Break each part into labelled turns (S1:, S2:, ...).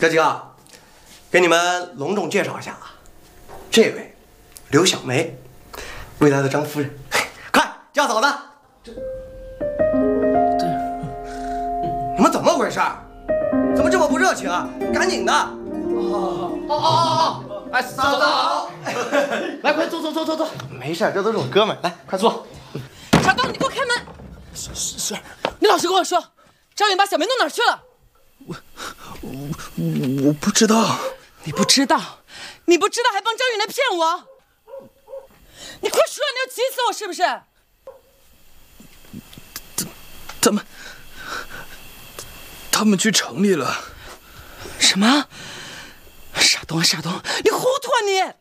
S1: 哥几个，给你们隆重介绍一下啊，这位刘小梅，未来的张夫人，快叫嫂子。你们怎么回事？怎么这么不热情啊？赶紧的！
S2: 哎，嫂子好，来，快坐。
S1: 没事，这都是我哥们，来，快坐。
S3: 小东，你给我开门！
S2: 是，
S3: 你老实跟我说，张远把小梅弄哪儿去了？
S2: 我不知道。
S3: 你不知道还帮张远来骗我？你快说，你要急死我是不是？
S2: 他们去城里了。
S3: 什么？傻东，你糊涂啊你！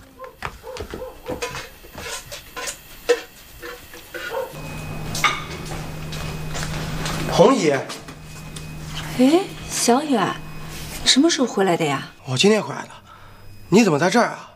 S1: 红姨，
S4: 哎，小远，什么时候回来的呀？
S1: 我今天回来的，你怎么在这儿啊？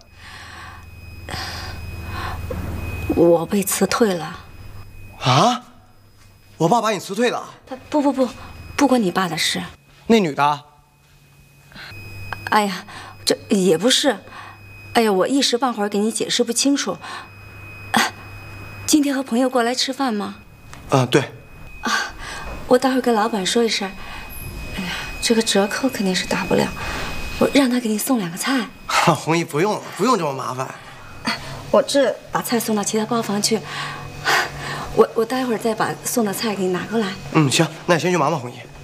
S4: 我被辞退了。
S1: 啊？我爸把你辞退了？
S4: 不关你爸的事。
S1: 那女的？
S4: 哎呀，这也不是。哎呀，我一时半会儿给你解释不清楚。今天和朋友过来吃饭吗？
S1: 对。
S4: 我待会儿跟老板说一声。哎呀，这个折扣肯定是打不了，我让他给你送2个菜。
S1: 红姨不用这么麻烦。
S4: 我这把菜送到其他包房去，我待会儿再把送的菜给你拿过来。
S1: 行，那你先去忙吧，红姨。